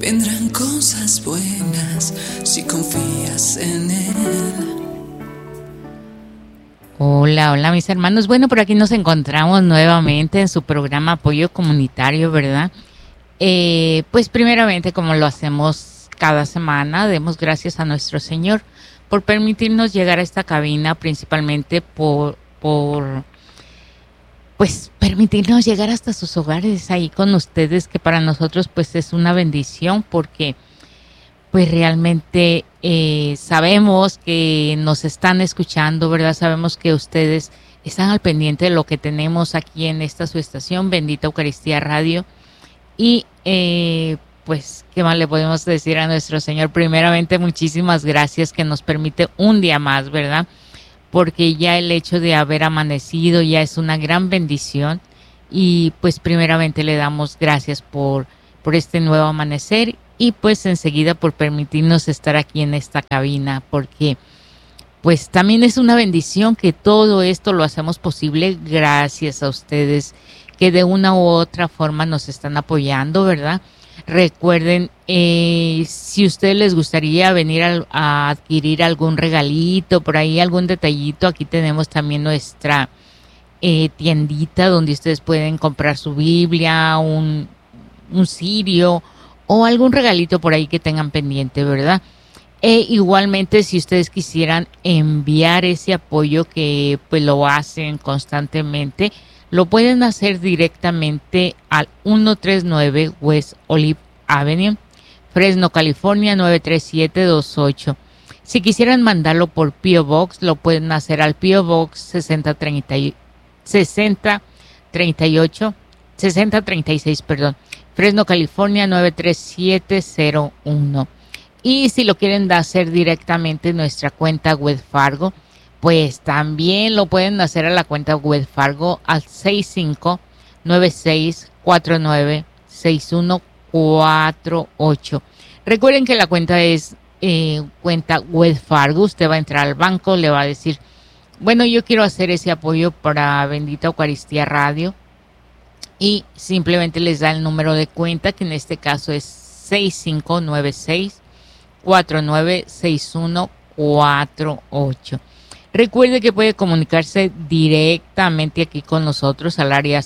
vendrán cosas buenas si confías en Él. Hola, hola mis hermanos. Bueno, por aquí nos encontramos nuevamente en su programa Apoyo Comunitario, ¿verdad? Pues primeramente, como lo hacemos cada semana, demos gracias a nuestro Señor por permitirnos llegar a esta cabina, principalmente por pues permitirnos llegar hasta sus hogares ahí con ustedes, que para nosotros pues es una bendición porque pues realmente sabemos que nos están escuchando, ¿verdad? Sabemos que ustedes están al pendiente de lo que tenemos aquí en esta su estación, Bendita Eucaristía Radio. Y pues, ¿qué más le podemos decir a nuestro Señor? Primeramente, muchísimas gracias que nos permite un día más, ¿verdad? Porque ya el hecho de haber amanecido ya es una gran bendición. Y pues primeramente le damos gracias por este nuevo amanecer y pues enseguida por permitirnos estar aquí en esta cabina, porque pues también es una bendición que todo esto lo hacemos posible gracias a ustedes que de una u otra forma nos están apoyando, ¿verdad? Recuerden, si a ustedes les gustaría venir a adquirir algún regalito, por ahí algún detallito, aquí tenemos también nuestra tiendita donde ustedes pueden comprar su Biblia, un cirio o algún regalito por ahí que tengan pendiente, ¿verdad? Igualmente, si ustedes quisieran enviar ese apoyo que pues lo hacen constantemente, lo pueden hacer directamente al 139 West Olive Avenue, Fresno, California 93728. Si quisieran mandarlo por P.O. Box, lo pueden hacer al P.O. Box 6036, perdón, Fresno, California 93701. Y si lo quieren hacer directamente en nuestra cuenta Wells Fargo, pues también lo pueden hacer a la cuenta Wells Fargo al 6596496148. Recuerden que la cuenta es cuenta Wells Fargo. Usted va a entrar al banco, le va a decir, bueno, yo quiero hacer ese apoyo para Bendita Eucaristía Radio, y simplemente les da el número de cuenta, que en este caso es 6596496148. Recuerde que puede comunicarse directamente aquí con nosotros al área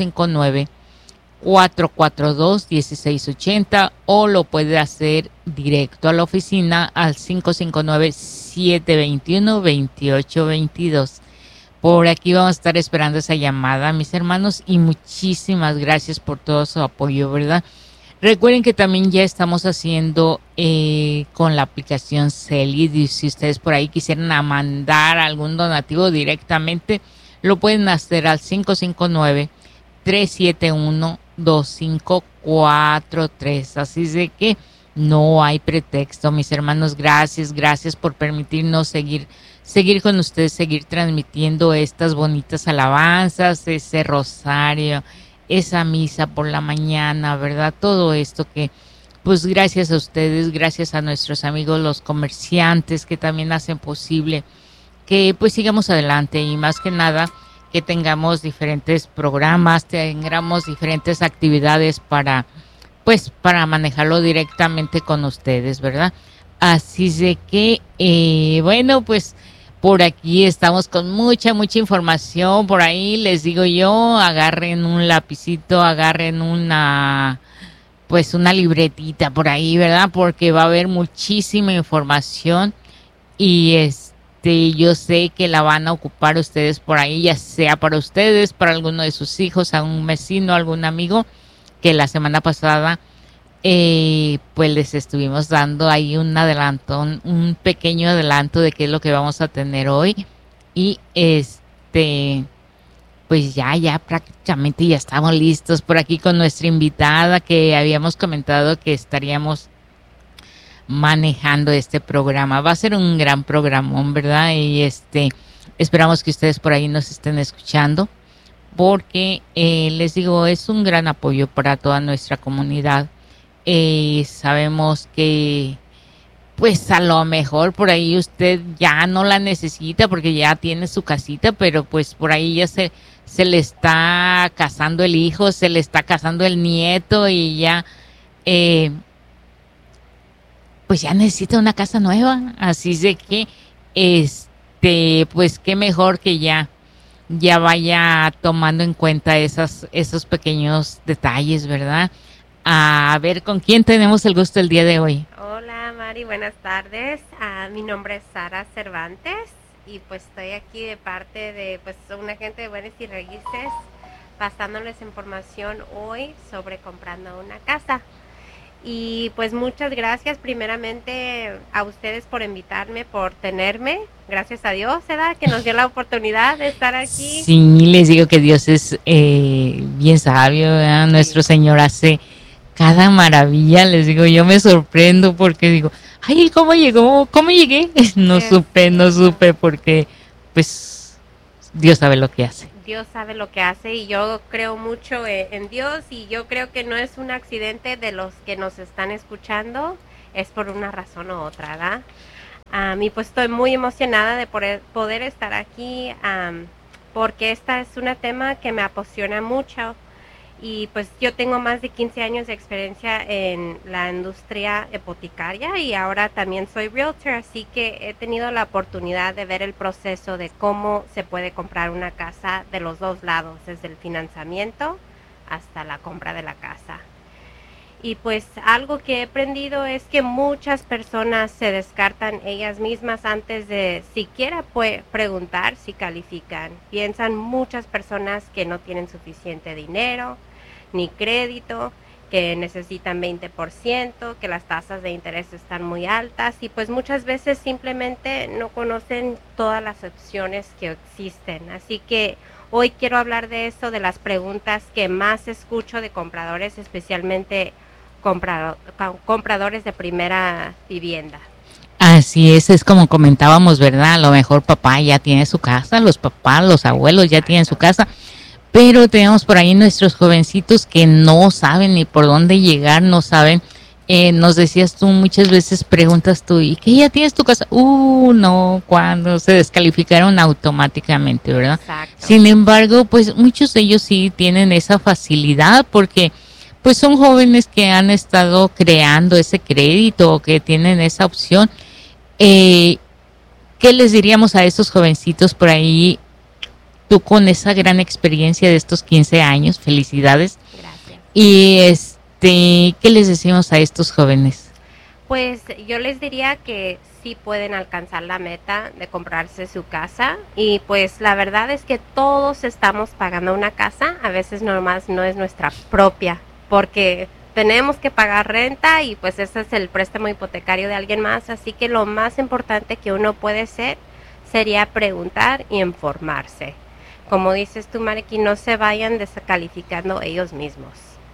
559-442-1680, o lo puede hacer directo a la oficina al 559-721-2822. Por aquí vamos a estar esperando esa llamada, mis hermanos, y muchísimas gracias por todo su apoyo, ¿verdad? Recuerden que también ya estamos haciendo con la aplicación Celi, y si ustedes por ahí quisieran mandar algún donativo directamente, lo pueden hacer al 559-371-2543. Así es de que no hay pretexto, mis hermanos. Gracias por permitirnos seguir con ustedes, seguir transmitiendo estas bonitas alabanzas, ese rosario, esa misa por la mañana, ¿verdad? Todo esto que, pues gracias a ustedes, gracias a nuestros amigos los comerciantes que también hacen posible que pues sigamos adelante, y más que nada que tengamos diferentes programas, tengamos diferentes actividades para manejarlo directamente con ustedes, ¿verdad? Así de que, bueno, pues por aquí estamos con mucha información. Por ahí les digo yo, agarren un lapicito, agarren una libretita por ahí, ¿verdad? Porque va a haber muchísima información, y yo sé que la van a ocupar ustedes por ahí, ya sea para ustedes, para alguno de sus hijos, a un vecino, a algún amigo, que la semana pasada pues les estuvimos dando ahí un pequeño adelanto de qué es lo que vamos a tener hoy. Y pues ya prácticamente ya estamos listos por aquí con nuestra invitada, que habíamos comentado que estaríamos manejando este programa. Va a ser un gran programón, ¿verdad? Y esperamos que ustedes por ahí nos estén escuchando, porque les digo, es un gran apoyo para toda nuestra comunidad. Sabemos que pues a lo mejor por ahí usted ya no la necesita porque ya tiene su casita, pero pues por ahí ya se le está casando el hijo, se le está casando el nieto, y ya pues ya necesita una casa nueva. Así de que, pues qué mejor que ya vaya tomando en cuenta esos pequeños detalles, ¿verdad? A ver, ¿con quién tenemos el gusto el día de hoy? Hola Mari, buenas tardes. Mi nombre es Sara Cervantes y pues estoy aquí de parte de pues un agente de bienes y raíces pasándoles información hoy sobre comprando una casa. Y pues muchas gracias primeramente a ustedes por invitarme, por tenerme. Gracias a Dios, ¿verdad? Que nos dio la oportunidad de estar aquí. Sí, les digo que Dios es bien sabio, ¿verdad? Sí. Nuestro Señor hace cada maravilla. Les digo, yo me sorprendo porque digo, ay, ¿cómo llegó? ¿Cómo llegué? No supe porque pues Dios sabe lo que hace. Dios sabe lo que hace y yo creo mucho en Dios y yo creo que no es un accidente de los que nos están escuchando, es por una razón u otra, ¿verdad? Y pues estoy muy emocionada de poder estar aquí porque esta es un tema que me apasiona mucho y pues yo tengo más de 15 años de experiencia en la industria hipotecaria y ahora también soy realtor, así que he tenido la oportunidad de ver el proceso de cómo se puede comprar una casa de los dos lados, desde el financiamiento hasta la compra de la casa. Y pues algo que he aprendido es que muchas personas se descartan ellas mismas antes de siquiera preguntar si califican. Piensan muchas personas que no tienen suficiente dinero ni crédito, que necesitan 20%, que las tasas de interés están muy altas y pues muchas veces simplemente no conocen todas las opciones que existen. Así que hoy quiero hablar de eso, de las preguntas que más escucho de compradores, especialmente compradores de primera vivienda. Así es como comentábamos, ¿verdad? A lo mejor papá ya tiene su casa, los papás, los abuelos ya tienen su casa, pero tenemos por ahí nuestros jovencitos que no saben ni por dónde llegar, no saben. Nos decías tú muchas veces, preguntas tú, ¿y qué ya tienes tu casa? No, cuando se descalificaron automáticamente, ¿verdad? Exacto. Sin embargo, pues muchos de ellos sí tienen esa facilidad porque pues son jóvenes que han estado creando ese crédito o que tienen esa opción. ¿Qué les diríamos a esos jovencitos por ahí? Tú con esa gran experiencia de estos 15 años, felicidades. Gracias. Y ¿qué les decimos a estos jóvenes? Pues yo les diría que sí pueden alcanzar la meta de comprarse su casa y pues la verdad es que todos estamos pagando una casa, a veces nomás no es nuestra propia, porque tenemos que pagar renta y pues ese es el préstamo hipotecario de alguien más, así que lo más importante que uno puede hacer sería preguntar y informarse. Como dices tú, Mariki, no se vayan descalificando ellos mismos.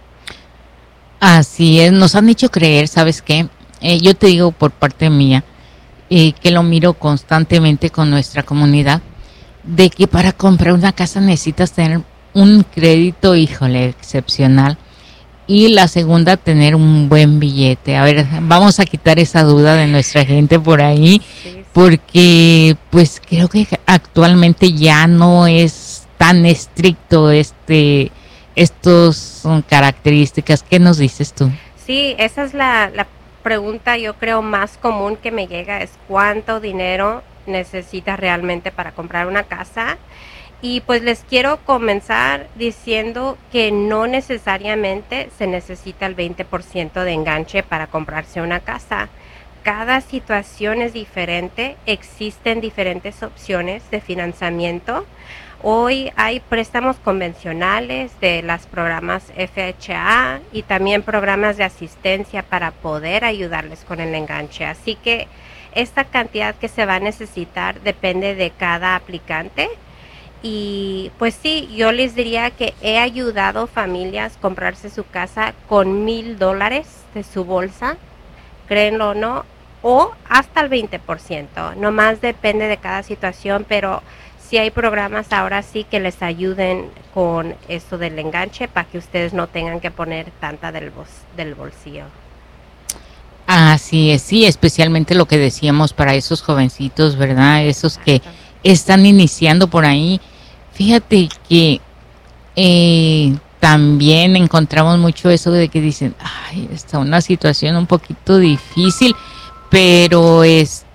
Así es, nos han hecho creer, ¿sabes qué? Yo te digo por parte mía, que lo miro constantemente con nuestra comunidad, de que para comprar una casa necesitas tener un crédito, híjole, excepcional. Y la segunda, tener un buen billete. A ver, vamos a quitar esa duda de nuestra gente por ahí, sí. Porque pues creo que actualmente ya no es tan estricto estos son características. ¿Qué nos dices tú? Sí, esa es la pregunta yo creo más común que me llega, es cuánto dinero necesitas realmente para comprar una casa. Y pues les quiero comenzar diciendo que no necesariamente se necesita el 20% de enganche para comprarse una casa. Cada situación es diferente, existen diferentes opciones de financiamiento. Hoy hay préstamos convencionales de los programas FHA y también programas de asistencia para poder ayudarles con el enganche. Así que esta cantidad que se va a necesitar depende de cada aplicante. Y pues sí, yo les diría que he ayudado familias a comprarse su casa con $1,000 de su bolsa, créenlo o no, o hasta el 20%. Nomás depende de cada situación, pero sí hay programas ahora sí que les ayuden con esto del enganche para que ustedes no tengan que poner tanta del bolsillo. Así es, sí, especialmente lo que decíamos para esos jovencitos, ¿verdad? Esos que están iniciando por ahí. Fíjate que también encontramos mucho eso de que dicen, ay, está una situación un poquito difícil, pero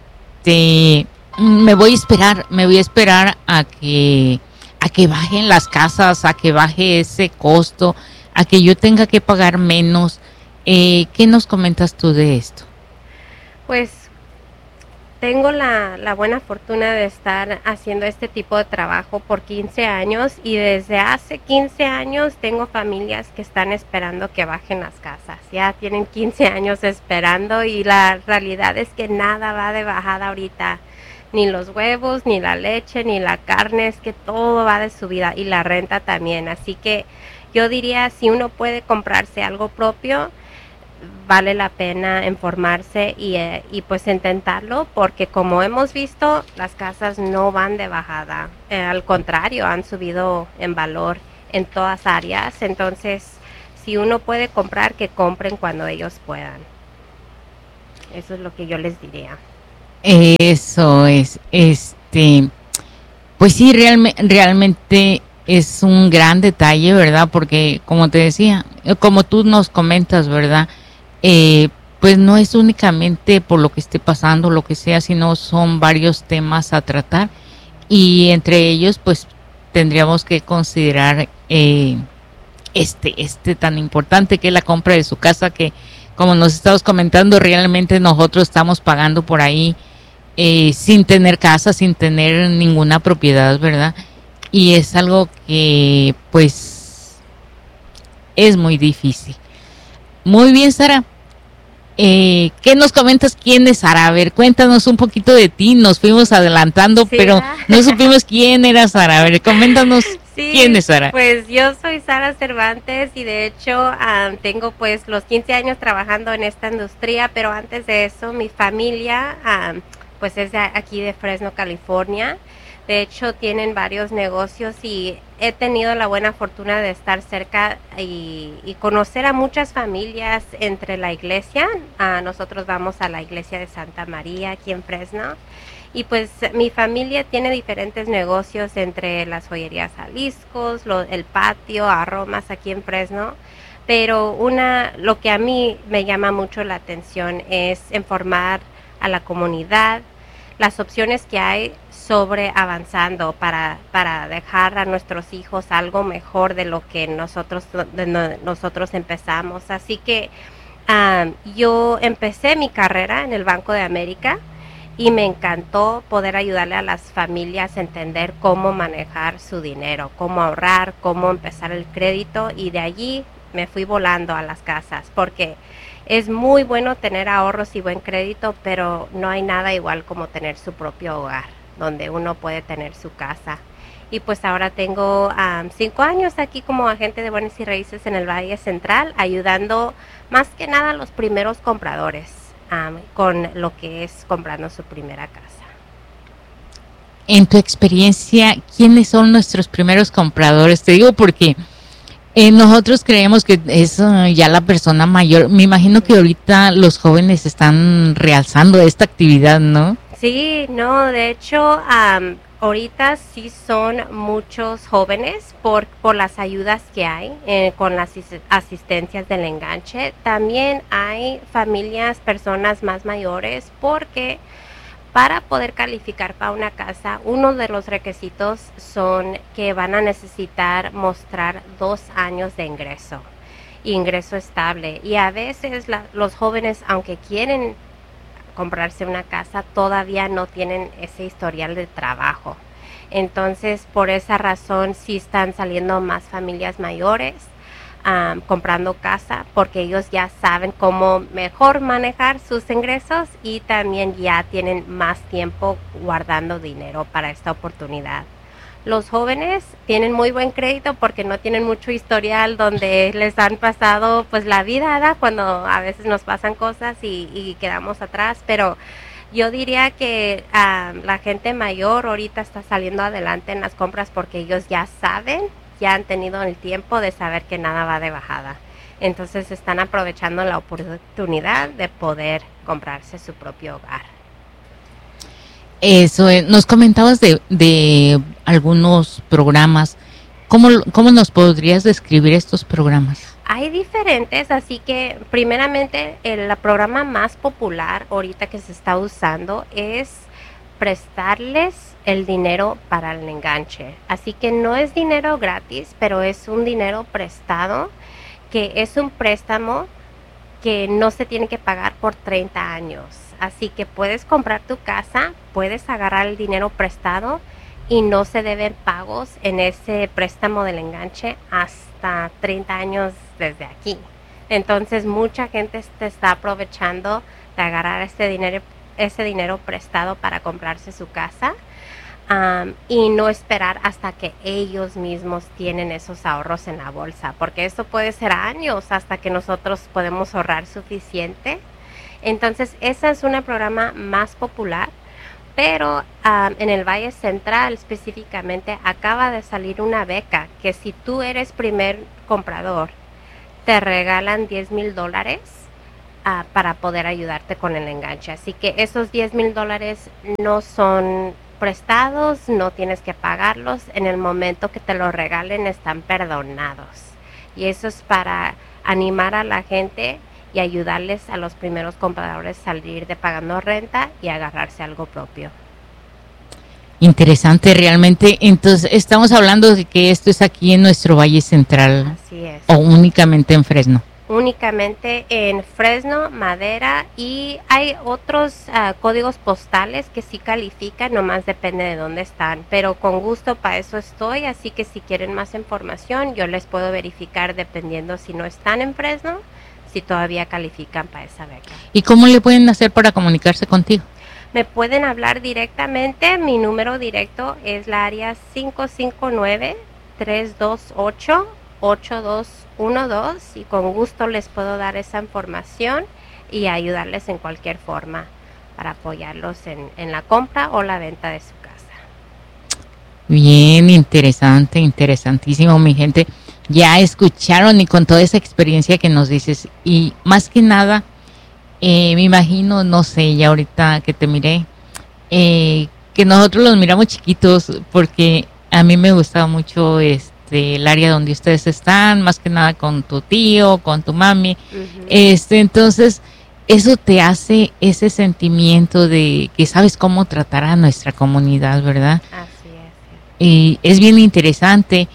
me voy a esperar a que bajen las casas, a que baje ese costo, a que yo tenga que pagar menos. ¿Qué nos comentas tú de esto? Pues tengo la buena fortuna de estar haciendo este tipo de trabajo por 15 años y desde hace 15 años tengo familias que están esperando que bajen las casas. Ya tienen 15 años esperando y la realidad es que nada va de bajada ahorita. Ni los huevos, ni la leche, ni la carne, es que todo va de subida y la renta también. Así que yo diría, si uno puede comprarse algo propio, vale la pena informarse y pues intentarlo, porque como hemos visto, las casas no van de bajada, al contrario, han subido en valor en todas áreas. Entonces, si uno puede comprar, que compren cuando ellos puedan. Eso es lo que yo les diría. Eso es, pues sí, realmente es un gran detalle, ¿verdad? Porque como te decía, como tú nos comentas, ¿verdad? Pues no es únicamente por lo que esté pasando, lo que sea, sino son varios temas a tratar y entre ellos, pues tendríamos que considerar tan importante que es la compra de su casa, que como nos estamos comentando, realmente nosotros estamos pagando por ahí sin tener casa, sin tener ninguna propiedad, ¿verdad? Y es algo que pues es muy difícil. Muy bien, Sara. ¿Qué nos comentas? ¿Quién es Sara? A ver, cuéntanos un poquito de ti. Nos fuimos adelantando, sí, pero no supimos quién era Sara. A ver, coméntanos, sí, quién es Sara. Pues yo soy Sara Cervantes y de hecho tengo pues los 15 años trabajando en esta industria, pero antes de eso mi familia pues es de aquí de Fresno, California. De hecho tienen varios negocios y he tenido la buena fortuna de estar cerca y conocer a muchas familias entre la iglesia. Nosotros vamos a la iglesia de Santa María aquí en Fresno y pues mi familia tiene diferentes negocios entre las joyerías Jaliscos, el patio, Aromas aquí en Fresno. Pero lo que a mí me llama mucho la atención es informar a la comunidad las opciones que hay sobre avanzando para dejar a nuestros hijos algo mejor de lo que nosotros empezamos. Así que yo empecé mi carrera en el Banco de América y me encantó poder ayudarle a las familias a entender cómo manejar su dinero, cómo ahorrar, cómo empezar el crédito, y de allí me fui volando a las casas, porque es muy bueno tener ahorros y buen crédito, pero no hay nada igual como tener su propio hogar, donde uno puede tener su casa. Y pues ahora tengo 5 años aquí como agente de bienes y raíces en el Valle Central, ayudando más que nada a los primeros compradores con lo que es comprando su primera casa. En tu experiencia, ¿quiénes son nuestros primeros compradores? Te digo porque nosotros creemos que es ya la persona mayor. Me imagino que ahorita los jóvenes están realzando esta actividad, ¿no? Sí, no, de hecho, ahorita sí son muchos jóvenes por las ayudas que hay con las asistencias del enganche. También hay familias, personas más mayores, porque para poder calificar para una casa, uno de los requisitos son que van a necesitar mostrar 2 años de ingreso estable. Y a veces los jóvenes, aunque quieren comprarse una casa, todavía no tienen ese historial de trabajo. Entonces, por esa razón, sí están saliendo más familias mayores comprando casa, porque ellos ya saben cómo mejor manejar sus ingresos y también ya tienen más tiempo guardando dinero para esta oportunidad. Los jóvenes tienen muy buen crédito porque no tienen mucho historial donde les han pasado pues la vida, ¿verdad? Cuando a veces nos pasan cosas y quedamos atrás, pero yo diría que la gente mayor ahorita está saliendo adelante en las compras porque ellos ya saben, ya han tenido el tiempo de saber que nada va de bajada. Entonces están aprovechando la oportunidad de poder comprarse su propio hogar. Eso, nos comentabas de algunos programas ¿Cómo nos podrías describir estos programas? Hay diferentes, así que primeramente el programa más popular ahorita que se está usando es prestarles el dinero para el enganche. Así que no es dinero gratis, pero es un dinero prestado, que es un préstamo que no se tiene que pagar por 30 años. Así que puedes comprar tu casa, puedes agarrar el dinero prestado y no se deben pagos en ese préstamo del enganche hasta 30 años desde aquí. Entonces mucha gente te está aprovechando de agarrar ese dinero prestado para comprarse su casa, y no esperar hasta que ellos mismos tienen esos ahorros en la bolsa, porque eso puede ser años hasta que nosotros podemos ahorrar suficiente. Entonces ese es un programa más popular. Pero en el Valle Central específicamente acaba de salir una beca que si tú eres primer comprador, te regalan $10,000 para poder ayudarte con el enganche. Así que esos $10,000 no son prestados, no tienes que pagarlos. En el momento que te los regalen están perdonados. Y eso es para animar a la gente y ayudarles a los primeros compradores a salir de pagando renta y agarrarse algo propio. Interesante realmente. Entonces, estamos hablando de que esto es aquí en nuestro Valle Central. Así es. ¿O únicamente en Fresno? Únicamente en Fresno, Madera, y hay otros códigos postales que sí califican, nomás depende de dónde están, pero con gusto para eso estoy, así que si quieren más información yo les puedo verificar dependiendo si no están en Fresno, si todavía califican para esa beca. ¿Y cómo le pueden hacer para comunicarse contigo? Me pueden hablar directamente, mi número directo es la área 559-328-8212 y con gusto les puedo dar esa información y ayudarles en cualquier forma para apoyarlos en la compra o la venta de su casa. Bien, interesante, interesantísimo, mi gente. Ya escucharon y con toda esa experiencia que nos dices y más que nada, me imagino, no sé, ya ahorita que te miré, que nosotros los miramos chiquitos porque a mí me gustaba mucho el área donde ustedes están, más que nada con tu tío, con tu mami. Entonces, eso te hace ese sentimiento de que sabes cómo tratar a nuestra comunidad, ¿verdad? Así es. Y es bien interesante.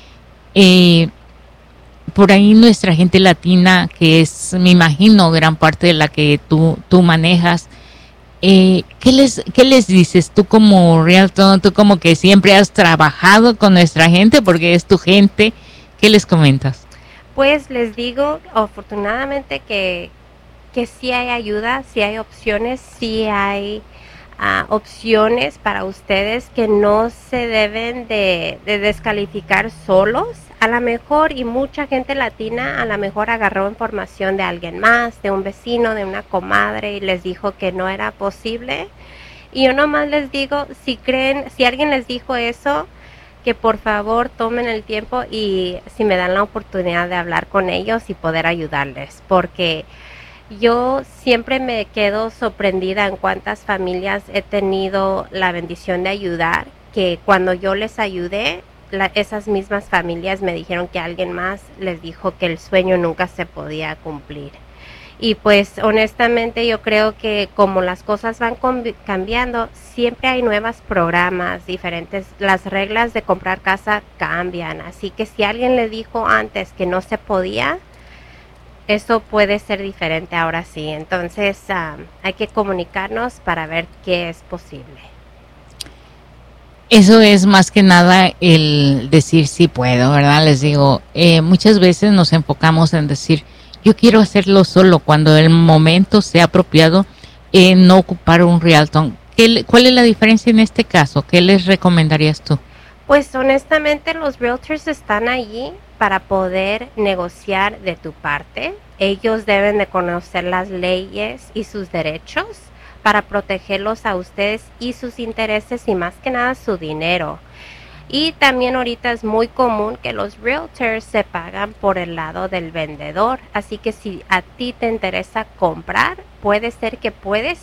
Por ahí nuestra gente latina, que es, me imagino, gran parte de la que tú manejas, ¿qué les dices? Tú como Realtor, tú como que siempre has trabajado con nuestra gente porque es tu gente, ¿qué les comentas? Pues les digo, afortunadamente que sí hay ayuda, sí hay opciones, sí hay opciones para ustedes que no se deben de descalificar solos. A lo mejor, y mucha gente latina a lo mejor agarró información de alguien más, de un vecino, de una comadre y les dijo que no era posible. Y yo nomás les digo, si alguien les dijo eso, que por favor tomen el tiempo y si me dan la oportunidad de hablar con ellos y poder ayudarles, porque yo siempre me quedo sorprendida en cuántas familias he tenido la bendición de ayudar, que cuando yo les ayudé, esas mismas familias me dijeron que alguien más les dijo que el sueño nunca se podía cumplir. Y pues honestamente yo creo que como las cosas van cambiando, siempre hay nuevos programas diferentes, las reglas de comprar casa cambian, así que si alguien le dijo antes que no se podía, eso puede ser diferente ahora sí. Entonces hay que comunicarnos para ver qué es posible. Eso es más que nada el decir sí puedo, ¿verdad? Les digo, muchas veces nos enfocamos en decir yo quiero hacerlo solo cuando el momento sea apropiado, no ocupar un Realtor. ¿Cuál es la diferencia en este caso? ¿Qué les recomendarías tú? Pues honestamente los realtors están allí para poder negociar de tu parte. Ellos deben de conocer las leyes y sus derechos para protegerlos a ustedes y sus intereses y más que nada su dinero. Y también ahorita es muy común que los realtors se pagan por el lado del vendedor. Así que si a ti te interesa comprar, puede ser que puedes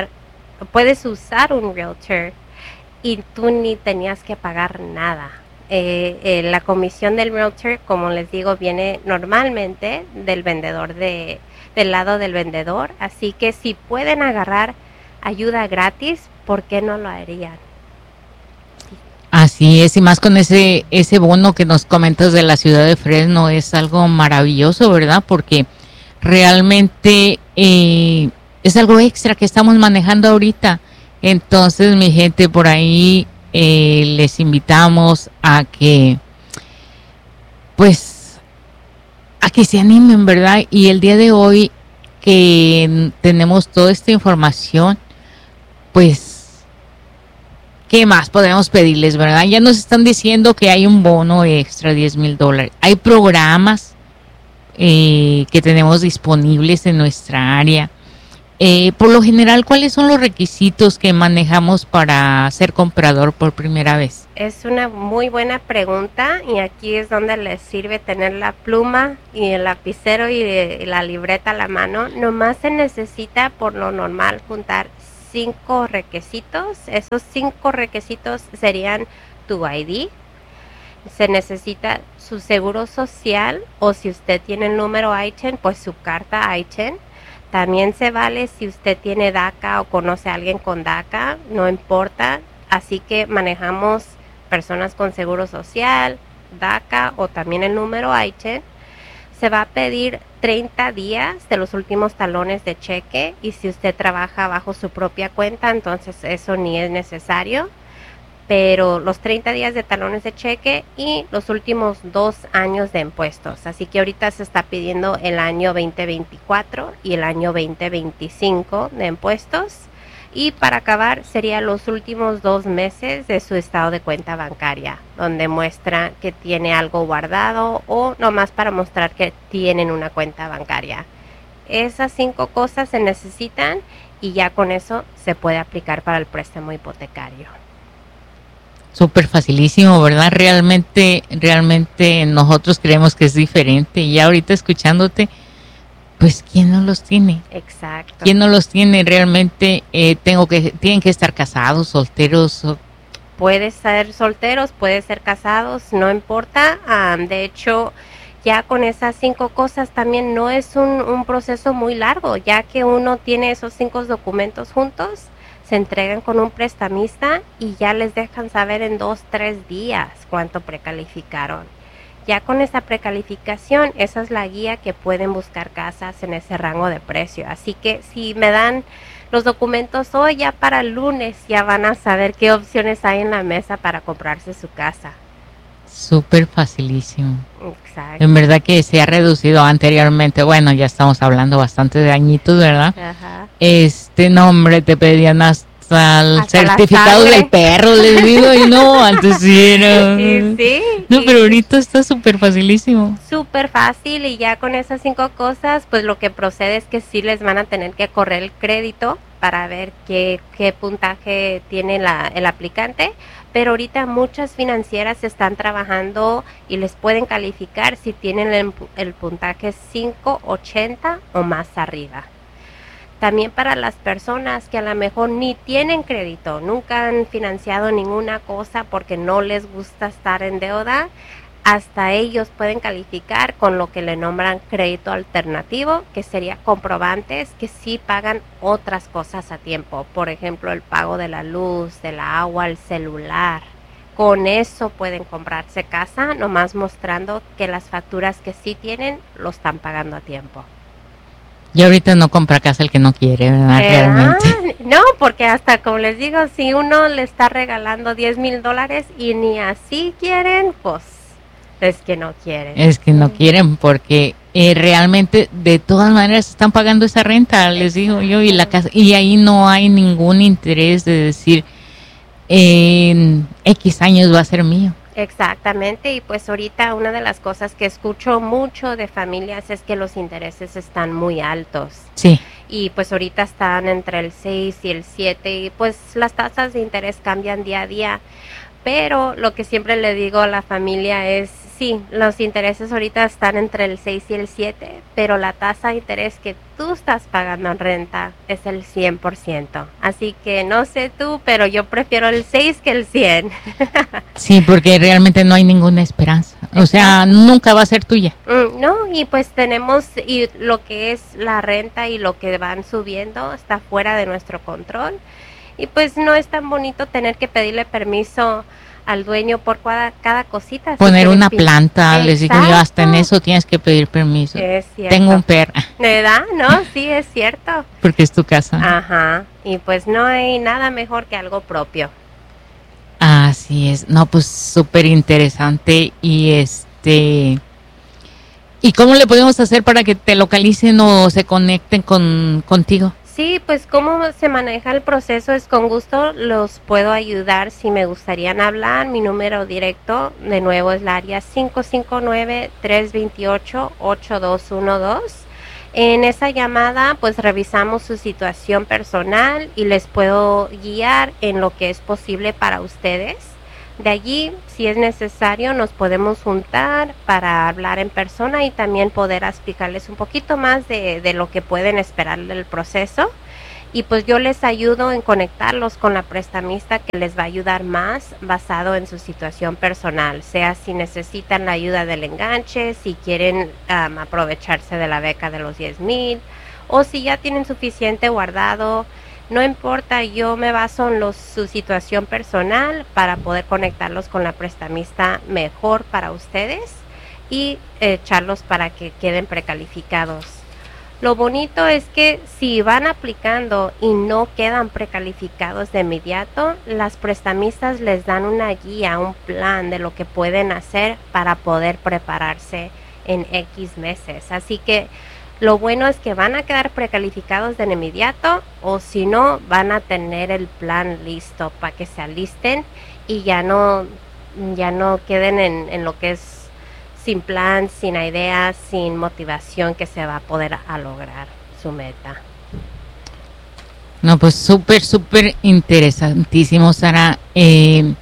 usar un realtor y tú ni tenías que pagar nada. La comisión del realtor, como les digo, viene normalmente del vendedor, del lado del vendedor. Así que si pueden agarrar ayuda gratis, ¿por qué no lo harían? Así es, y más con ese bono que nos comentas de la ciudad de Fresno, es algo maravilloso, ¿verdad? Porque realmente es algo extra que estamos manejando ahorita. Entonces, mi gente, por ahí les invitamos a que, pues, a que se animen, ¿verdad? Y el día de hoy que tenemos toda esta información, pues, ¿qué más podemos pedirles, verdad? Ya nos están diciendo que hay un bono extra, $10,000. Hay programas que tenemos disponibles en nuestra área. Por lo general, ¿cuáles son los requisitos que manejamos para ser comprador por primera vez? Es una muy buena pregunta y aquí es donde les sirve tener la pluma y el lapicero y la libreta a la mano. Nomás se necesita por lo normal juntar 5 requisitos. Esos 5 requisitos serían tu ID, se necesita su seguro social o si usted tiene el número I-10, pues su carta I-10. También se vale si usted tiene DACA o conoce a alguien con DACA, no importa. Así que manejamos personas con seguro social, DACA o también el número I-10. Se va a pedir 30 días de los últimos talones de cheque y si usted trabaja bajo su propia cuenta, entonces eso ni es necesario. Pero los 30 días de talones de cheque y los últimos 2 años de impuestos. Así que ahorita se está pidiendo el año 2024 y el año 2025 de impuestos. Y para acabar sería los últimos 2 meses de su estado de cuenta bancaria, donde muestra que tiene algo guardado o nomás para mostrar que tienen una cuenta bancaria. Esas 5 cosas se necesitan y ya con eso se puede aplicar para el préstamo hipotecario. Súper facilísimo, ¿verdad? Realmente nosotros creemos que es diferente y ya ahorita escuchándote, pues ¿quién no los tiene? Exacto. ¿Quién no los tiene? Realmente tienen que estar casados, solteros. Puede ser solteros, puede ser casados, no importa. De hecho, ya con esas 5 cosas también no es un proceso muy largo, ya que uno tiene esos 5 documentos juntos. Se entregan con un prestamista y ya les dejan saber en 2-3 días cuánto precalificaron. Ya con esa precalificación, esa es la guía que pueden buscar casas en ese rango de precio. Así que si me dan los documentos hoy, ya para el lunes ya van a saber qué opciones hay en la mesa para comprarse su casa. Súper facilísimo. Exacto. En verdad que se ha reducido anteriormente. Bueno, ya estamos hablando bastante de añitos, ¿verdad? Ajá. Nombre, te pedían hasta el certificado del perro, les digo, y no, antes sí era. Sí. No, pero ahorita está súper facilísimo. Súper fácil y ya con esas 5 cosas, pues lo que procede es que sí les van a tener que correr el crédito para ver qué puntaje tiene el aplicante. Pero ahorita muchas financieras están trabajando y les pueden calificar si tienen el puntaje 580 o más arriba. También para las personas que a lo mejor ni tienen crédito, nunca han financiado ninguna cosa porque no les gusta estar en deuda, hasta ellos pueden calificar con lo que le nombran crédito alternativo, que sería comprobantes que sí pagan otras cosas a tiempo. Por ejemplo, el pago de la luz, del agua, el celular. Con eso pueden comprarse casa, nomás mostrando que las facturas que sí tienen lo están pagando a tiempo. Y ahorita no compra casa el que no quiere, ¿verdad? Realmente. No, porque hasta como les digo, si uno le está regalando $10,000 y ni así quieren, pues es que no quieren. Es que no quieren porque realmente de todas maneras están pagando esa renta, les digo yo, y la casa, y ahí no hay ningún interés de decir en X años va a ser mío. Exactamente, y pues ahorita una de las cosas que escucho mucho de familias es que los intereses están muy altos. Sí. Y pues ahorita están entre el 6 y el 7 y pues las tasas de interés cambian día a día. Pero lo que siempre le digo a la familia es, sí, los intereses ahorita están entre el 6 y el 7, pero la tasa de interés que tú estás pagando en renta es el 100%. Así que no sé tú, pero yo prefiero el 6 que el 100. Sí, porque realmente no hay ninguna esperanza. O sea, nunca va a ser tuya. No, y pues tenemos, y lo que es la renta y lo que van subiendo está fuera de nuestro control. Y pues no es tan bonito tener que pedirle permiso al dueño por cada cosita. Poner una planta, les digo yo, hasta en eso tienes que pedir permiso. Es cierto. Tengo un perro. ¿Verdad? No, sí, es cierto. Porque es tu casa. Ajá, y pues no hay nada mejor que algo propio. Así es. No, pues súper interesante. Y ¿y cómo le podemos hacer para que te localicen o se conecten contigo? Sí, pues cómo se maneja el proceso es con gusto, los puedo ayudar si me gustarían hablar. Mi número directo, de nuevo, es el área 559-328-8212. En esa llamada, pues revisamos su situación personal y les puedo guiar en lo que es posible para ustedes. De allí, si es necesario, nos podemos juntar para hablar en persona y también poder explicarles un poquito más de lo que pueden esperar del proceso. Y pues yo les ayudo en conectarlos con la prestamista que les va a ayudar más basado en su situación personal, sea si necesitan la ayuda del enganche, si quieren aprovecharse de la beca de los 10,000 o si ya tienen suficiente guardado. No importa, yo me baso en su situación personal para poder conectarlos con la prestamista mejor para ustedes y echarlos para que queden precalificados. Lo bonito es que si van aplicando y no quedan precalificados de inmediato, las prestamistas les dan una guía, un plan de lo que pueden hacer para poder prepararse en X meses. Así que lo bueno es que van a quedar precalificados de inmediato o si no, van a tener el plan listo para que se alisten y ya no queden en lo que es sin plan, sin ideas, sin motivación que se va a poder lograr su meta. No, pues súper interesantísimo, Sara. En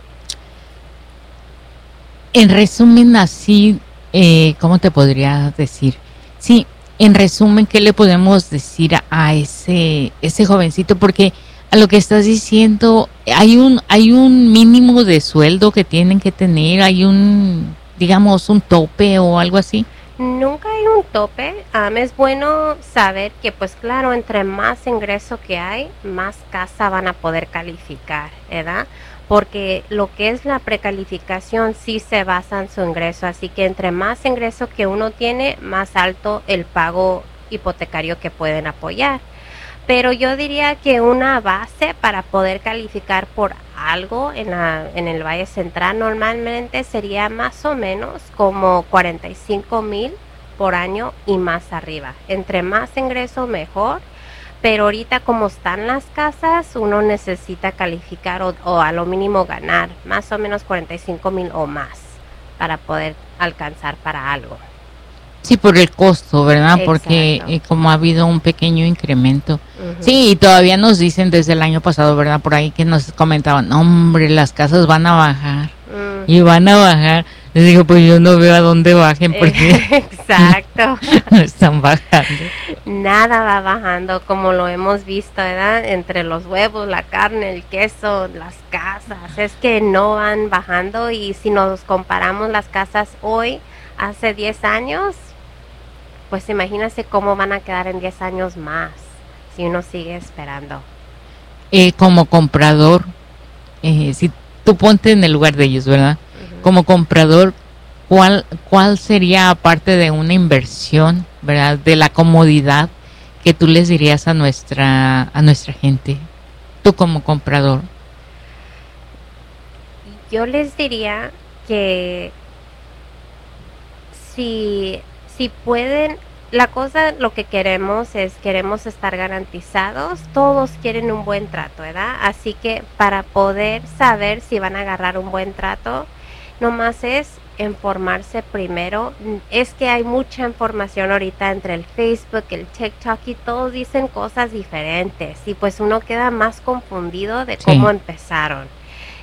resumen, así, ¿cómo te podría decir? Sí, en resumen, ¿qué le podemos decir a ese jovencito? Porque a lo que estás diciendo, hay un mínimo de sueldo que tienen que tener, hay digamos, un tope o algo así. Nunca hay un tope. Es bueno saber que, pues claro, entre más ingreso que hay, más casa van a poder calificar, ¿verdad? Porque lo que es la precalificación sí se basa en su ingreso, así que entre más ingreso que uno tiene, más alto el pago hipotecario que pueden apoyar. Pero yo diría que una base para poder calificar por algo en el Valle Central normalmente sería más o menos como 45,000 por año y más arriba. Entre más ingreso mejor, pero ahorita como están las casas, uno necesita calificar o a lo mínimo ganar más o menos 45,000 o más para poder alcanzar para algo. Sí, por el costo, ¿verdad? Exacto. Porque como ha habido un pequeño incremento. Sí, y todavía nos dicen desde el año pasado, ¿verdad? Por ahí que nos comentaban, hombre, las casas van a bajar. Y van a bajar. Les digo, pues yo no veo a dónde bajen porque exacto. no están bajando. Nada va bajando como lo hemos visto, ¿verdad? Entre los huevos, la carne, el queso, las casas. Es que no van bajando y si nos comparamos las casas hoy, hace 10 años, pues imagínense cómo van a quedar en 10 años más si uno sigue esperando. Como comprador, si tú ponte en el lugar de ellos, ¿verdad? Como comprador, ¿cuál sería, aparte de una inversión, ¿verdad? De la comodidad que tú les dirías a nuestra gente? Tú como comprador. Yo les diría que si pueden, la cosa, lo que queremos estar garantizados, todos quieren un buen trato, ¿verdad? Así que para poder saber si van a agarrar un buen trato, nomás es informarse primero. Es que hay mucha información ahorita entre el Facebook, el TikTok y todos dicen cosas diferentes y pues uno queda más confundido de cómo empezaron.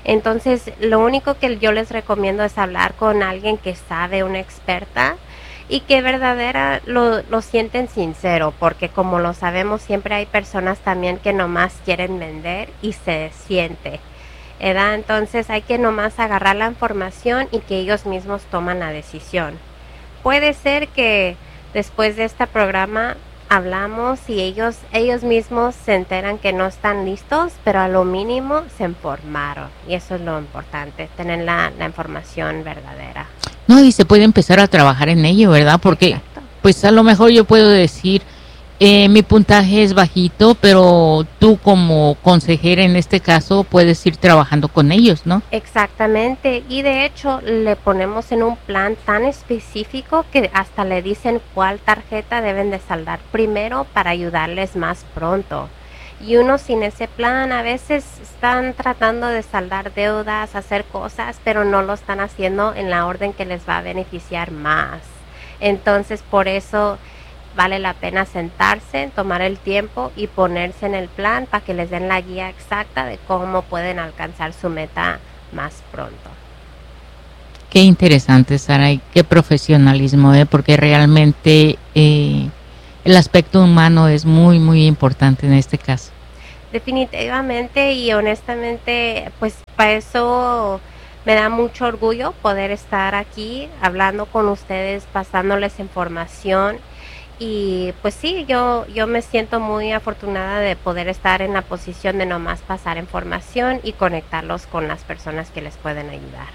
Entonces, lo único que yo les recomiendo es hablar con alguien que sabe, una experta, y que verdadera lo sienten sincero, porque como lo sabemos, siempre hay personas también que nomás quieren vender y se siente, ¿verdad? Entonces hay que nomás agarrar la información y que ellos mismos toman la decisión. Puede ser que después de este programa hablamos y ellos mismos se enteran que no están listos, pero a lo mínimo se informaron, y eso es lo importante, tener la información verdadera. No, y se puede empezar a trabajar en ello, ¿verdad? Porque exacto, pues a lo mejor yo puedo decir, mi puntaje es bajito, pero tú como consejera en este caso puedes ir trabajando con ellos, ¿no? Exactamente, y de hecho le ponemos en un plan tan específico que hasta le dicen cuál tarjeta deben de saldar primero para ayudarles más pronto. Y uno sin ese plan a veces están tratando de saldar deudas, hacer cosas, pero no lo están haciendo en la orden que les va a beneficiar más. Entonces por eso vale la pena sentarse, tomar el tiempo y ponerse en el plan para que les den la guía exacta de cómo pueden alcanzar su meta más pronto. Qué interesante, Sara, y qué profesionalismo, porque realmente el aspecto humano es muy, muy importante en este caso. Definitivamente, y honestamente, pues para eso me da mucho orgullo poder estar aquí hablando con ustedes, pasándoles información. Y pues sí, yo me siento muy afortunada de poder estar en la posición de nomás pasar información y conectarlos con las personas que les pueden ayudar.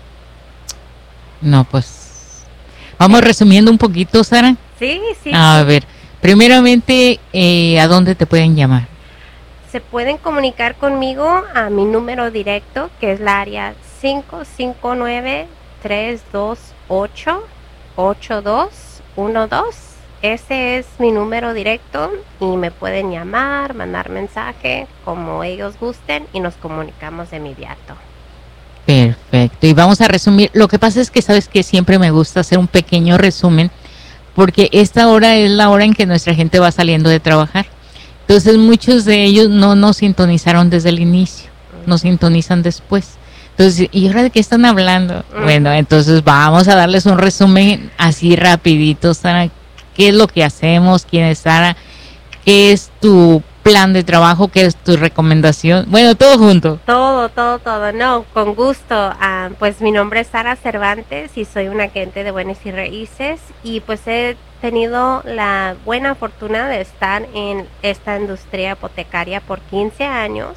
No, pues vamos resumiendo un poquito, Sara. Sí. A ver, primeramente, ¿a dónde te pueden llamar? Se pueden comunicar conmigo a mi número directo, que es la área 559-328-8212. Ese es mi número directo y me pueden llamar, mandar mensaje, como ellos gusten, y nos comunicamos de inmediato. Perfecto, y vamos a resumir. Lo que pasa es que sabes que siempre me gusta hacer un pequeño resumen, porque esta hora es la hora en que nuestra gente va saliendo de trabajar. Entonces muchos de ellos no nos sintonizaron desde el inicio, nos sintonizan después. Entonces, ¿y ahora de qué están hablando? Bueno, entonces vamos a darles un resumen así rapidito, Sara. ¿Qué es lo que hacemos? ¿Quién es Sara? ¿Qué es tu plan de trabajo? ¿Qué es tu recomendación? Bueno, todo junto. Todo. No, con gusto. Pues mi nombre es Sara Cervantes y soy una agente de bienes y raíces, y pues he tenido la buena fortuna de estar en esta industria hipotecaria por 15 años.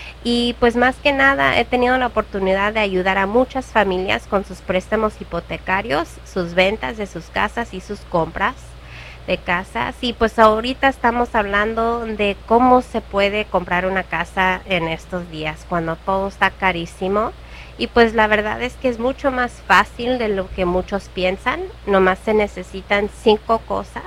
Y pues más que nada he tenido la oportunidad de ayudar a muchas familias con sus préstamos hipotecarios, sus ventas de sus casas y sus compras de casas. Y pues ahorita estamos hablando de cómo se puede comprar una casa en estos días cuando todo está carísimo, y pues la verdad es que es mucho más fácil de lo que muchos piensan. Nomás se necesitan 5 cosas,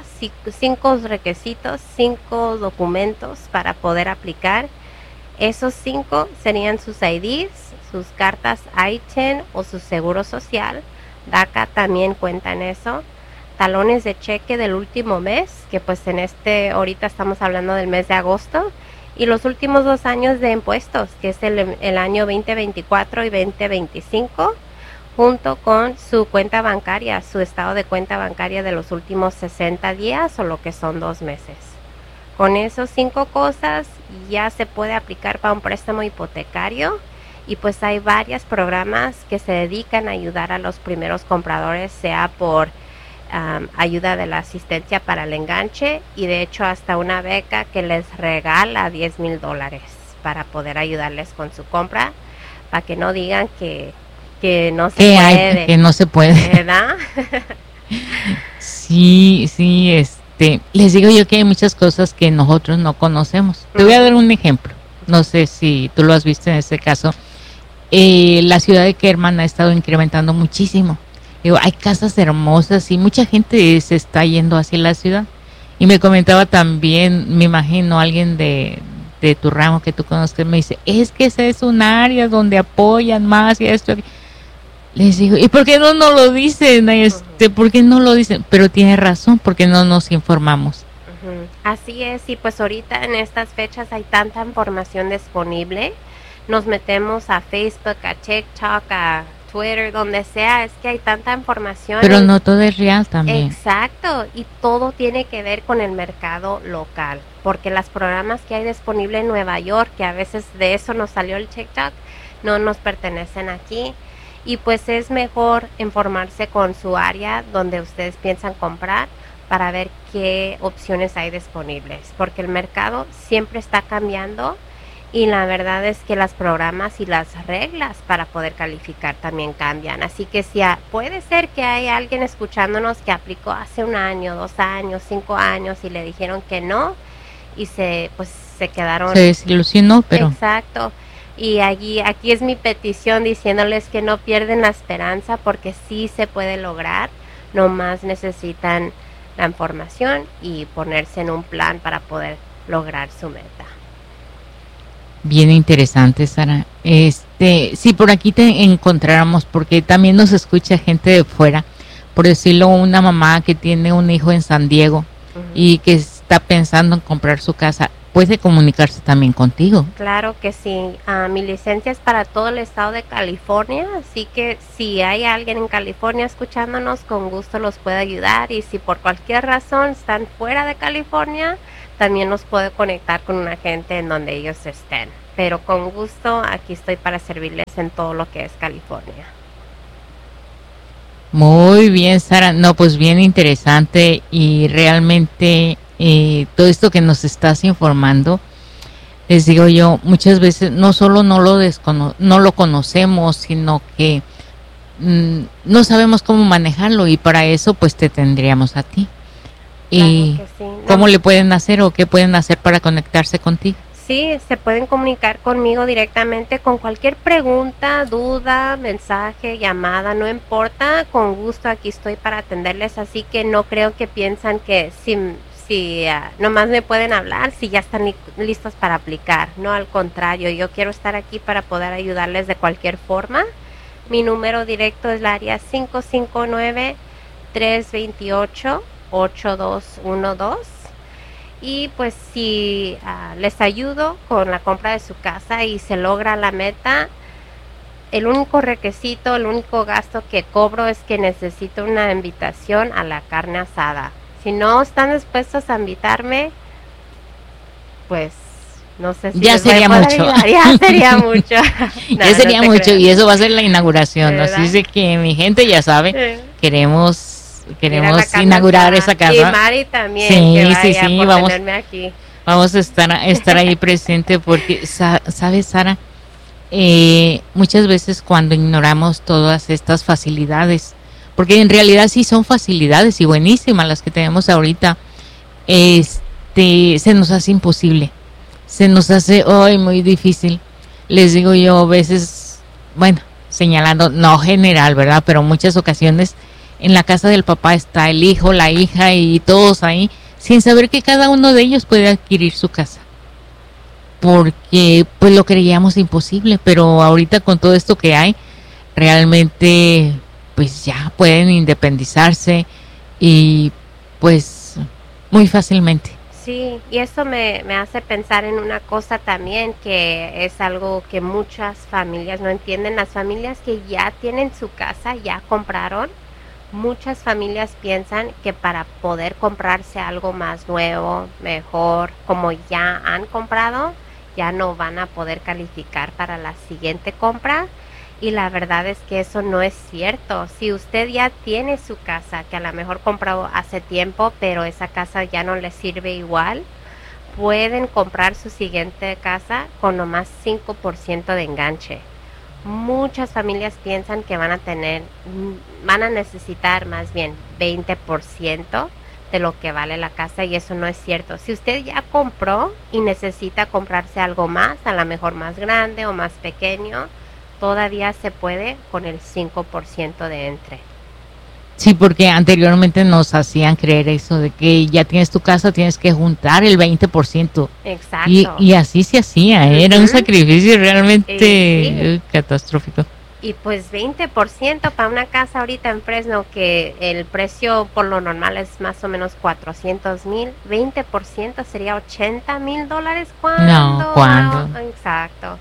5 requisitos, 5 documentos para poder aplicar. Esos 5 serían sus IDs, sus cartas I-10 o su seguro social. DACA también cuenta en eso. Talones de cheque del último mes, que pues ahorita estamos hablando del mes de agosto, y los últimos 2 años de impuestos, que es el año 2024 y 2025, junto con su cuenta bancaria, su estado de cuenta bancaria de los últimos 60 días o lo que son 2 meses. Con esos 5 cosas ya se puede aplicar para un préstamo hipotecario, y pues hay varios programas que se dedican a ayudar a los primeros compradores, sea por ayuda de la asistencia para el enganche, y de hecho hasta una beca que les regala $10,000 para poder ayudarles con su compra, para que no digan que no se puede. Que no se puede, ¿verdad? Sí, les digo yo que hay muchas cosas que nosotros no conocemos. Te voy a dar un ejemplo, no sé si tú lo has visto en este caso. La ciudad de Kerman ha estado incrementando muchísimo. Digo, hay casas hermosas y mucha gente se está yendo hacia la ciudad. Y me comentaba también, me imagino, alguien de tu ramo que tú conozcas, me dice, es que ese es un área donde apoyan más y esto. Les digo, ¿y por qué no nos lo dicen? ¿Por qué no lo dicen? Pero tiene razón, porque no nos informamos. Así es, y pues ahorita en estas fechas hay tanta información disponible. nos metemos a Facebook, a TikTok, a Twitter, donde sea, es que hay tanta información. Pero no todo es real también. Exacto, y todo tiene que ver con el mercado local, porque los programas que hay disponibles en Nueva York, que a veces de eso nos salió el TikTok, no nos pertenecen aquí, y pues es mejor informarse con su área donde ustedes piensan comprar para ver qué opciones hay disponibles, porque el mercado siempre está cambiando. Y la verdad es que los programas y las reglas para poder calificar también cambian. Así que si puede ser que hay alguien escuchándonos que aplicó hace 1 año, 2 años, 5 años y le dijeron que no y se quedaron. Se desilusionó, pero. Exacto. Y aquí es mi petición diciéndoles que no pierden la esperanza porque sí se puede lograr. Nomás necesitan la información y ponerse en un plan para poder lograr su meta. Bien interesante, Sara. Si por aquí te encontráramos, porque también nos escucha gente de fuera, por decirlo, una mamá que tiene un hijo en San Diego y que está pensando en comprar su casa, puede comunicarse también contigo. Claro que sí. Mi licencia es para todo el estado de California, así que si hay alguien en California escuchándonos, con gusto los puede ayudar, y si por cualquier razón están fuera de California, también nos puede conectar con un agente en donde ellos estén. Pero con gusto aquí estoy para servirles en todo lo que es California. Muy bien, Sara. No, pues bien interesante, y realmente todo esto que nos estás informando, les digo yo, muchas veces no solo no lo conocemos, sino que no sabemos cómo manejarlo, y para eso pues te tendríamos a ti. ¿Y claro que sí, no. cómo le pueden hacer o qué pueden hacer para conectarse contigo? Sí, se pueden comunicar conmigo directamente con cualquier pregunta, duda, mensaje, llamada, no importa, con gusto aquí estoy para atenderles, así que no creo que piensan que si nomás me pueden hablar, si ya están listos para aplicar. No, al contrario, yo quiero estar aquí para poder ayudarles de cualquier forma. Mi número directo es el área 559-328-8212. Y pues si les ayudo con la compra de su casa y se logra la meta, el único requisito, el único gasto que cobro es que necesito una invitación a la carne asada. Si no están dispuestos a invitarme, pues no sé si ya sería mucho. Ya sería mucho. No, ya sería mucho, y eso va a ser la inauguración, ¿no? Así es que mi gente ya sabe, queremos inaugurar esa casa. Y Mari también, sí, que vaya sí, por vamos, tenerme aquí. Vamos a estar ahí presente, porque, ¿sabes, Sara? Muchas veces cuando ignoramos todas estas facilidades, porque en realidad sí son facilidades y buenísimas las que tenemos ahorita, se nos hace imposible, se nos hace hoy muy difícil. Les digo yo a veces, bueno, señalando, no general, ¿verdad? Pero muchas ocasiones en la casa del papá está el hijo, la hija y todos ahí, sin saber que cada uno de ellos puede adquirir su casa, porque pues lo creíamos imposible, pero ahorita con todo esto que hay, realmente pues ya pueden independizarse y pues muy fácilmente. Sí, y eso me hace pensar en una cosa también, que es algo que muchas familias no entienden. Las familias que ya tienen su casa, ya compraron, muchas familias piensan que para poder comprarse algo más nuevo, mejor, como ya han comprado, ya no van a poder calificar para la siguiente compra. Y la verdad es que eso no es cierto. Si usted ya tiene su casa, que a lo mejor compró hace tiempo, pero esa casa ya no le sirve igual, pueden comprar su siguiente casa con nomás 5% de enganche. Muchas familias piensan que van a necesitar más bien 20% de lo que vale la casa, y eso no es cierto. Si usted ya compró y necesita comprarse algo más, a lo mejor más grande o más pequeño, todavía se puede con el 5% de entre. Sí, porque anteriormente nos hacían creer eso de que ya tienes tu casa, tienes que juntar el 20%. Exacto. Y así se hacía, era un sacrificio realmente catastrófico. Y pues 20% para una casa ahorita en Fresno, que el precio por lo normal es más o menos $400,000, 20% sería $80,000. ¿Cuándo? No, ¿cuándo? Exacto.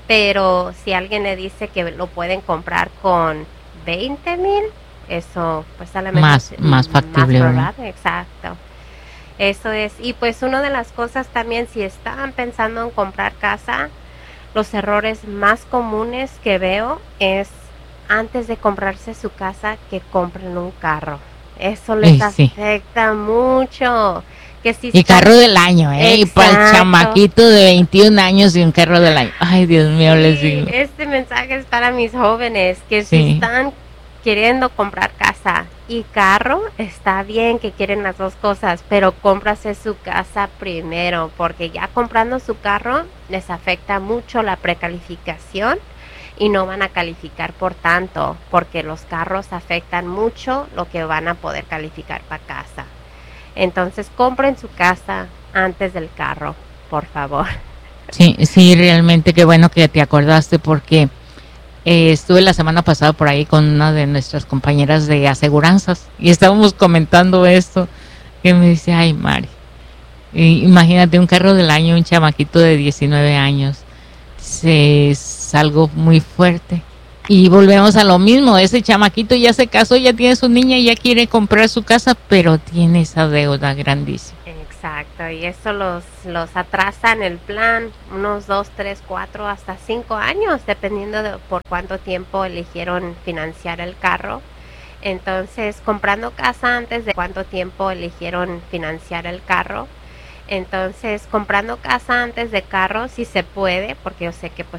pero si alguien le dice que lo pueden comprar con 20,000, eso pues a lo mejor más factible, más probable, exacto. Eso es, y pues una de las cosas también, si están pensando en comprar casa, los errores más comunes que veo es antes de comprarse su casa que compren un carro. Eso les afecta mucho. Que si y carro del año, y para el chamaquito de 21 años y un carro del año. Ay, Dios mío, les digo. Este mensaje es para mis jóvenes que si están queriendo comprar casa y carro, está bien que quieren las dos cosas, pero cómprase su casa primero, porque ya comprando su carro les afecta mucho la precalificación y no van a calificar por tanto, porque los carros afectan mucho lo que van a poder calificar para casa. Entonces compren su casa antes del carro, por favor. Sí, realmente qué bueno que te acordaste, porque estuve la semana pasada por ahí con una de nuestras compañeras de aseguranzas y estábamos comentando esto, que me dice, ay Mari, imagínate un carro del año, un chamaquito de 19 años, es algo muy fuerte. Y volvemos a lo mismo, ese chamaquito ya se casó, ya tiene su niña, ya quiere comprar su casa, pero tiene esa deuda grandísima. Exacto, y eso los atrasa en el plan unos 2, 3, 4, hasta 5 años, dependiendo de por cuánto tiempo eligieron financiar el carro. Entonces, comprando casa antes de cuánto tiempo eligieron financiar el carro. Entonces, comprando casa antes de carro, si se puede, porque yo sé que pues